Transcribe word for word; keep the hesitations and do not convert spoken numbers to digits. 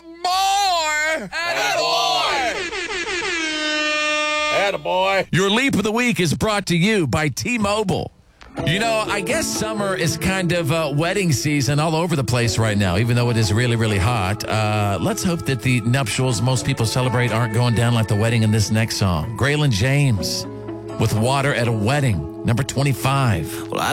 more. Attaboy! Attaboy. Your Leap of the Week is brought to you by T-Mobile. You know, I guess summer is kind of uh, wedding season all over the place right now, even though it is really, really hot. Uh, let's hope that the nuptials most people celebrate aren't going down like the wedding in this next song. Graylin James with Water at a Wedding, number twenty-five. Well, I